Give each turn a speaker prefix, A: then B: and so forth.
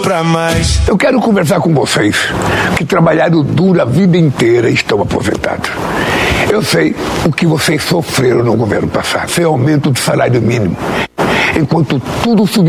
A: pra mais.
B: Eu quero conversar com vocês que trabalharam duro a vida inteira e estão aposentados. Eu sei o que vocês sofreram no governo passado. Foi aumento do salário mínimo. Enquanto tudo subiu